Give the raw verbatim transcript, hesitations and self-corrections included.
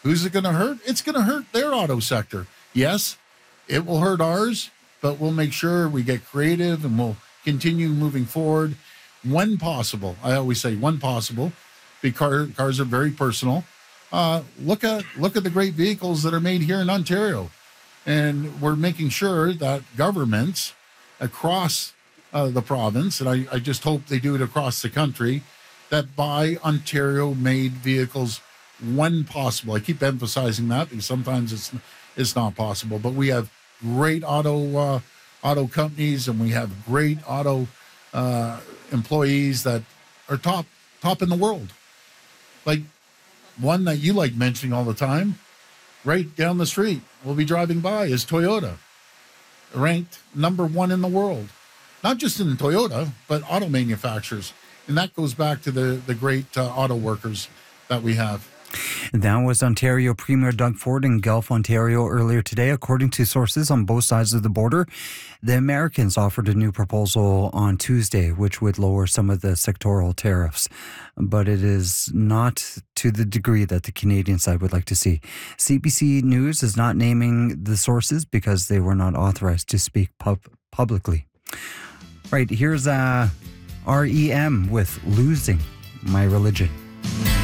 Who's it going to hurt? It's going to hurt their auto sector. Yes, it will hurt ours, but we'll make sure we get creative and we'll continue moving forward when possible. I always say when possible, because cars are very personal. Uh, look at look at the great vehicles that are made here in Ontario. And we're making sure that governments across uh, the province, and I, I just hope they do it across the country, that buy Ontario-made vehicles when possible. I keep emphasizing that because sometimes it's it's not possible. But we have great auto uh, auto companies, and we have great auto uh, employees that are top top in the world. Like one that you like mentioning all the time, right down the street, we'll be driving by, is Toyota, ranked number one in the world. Not just in Toyota, but auto manufacturers. And that goes back to the, the great uh, auto workers that we have. That was Ontario Premier Doug Ford in Guelph, Ontario earlier today. According to sources on both sides of the border, the Americans offered a new proposal on Tuesday, which would lower some of the sectoral tariffs. But it is not to the degree that the Canadian side would like to see. C B C News is not naming the sources because they were not authorized to speak pub- publicly. Right, here's uh, R E M with Losing My Religion.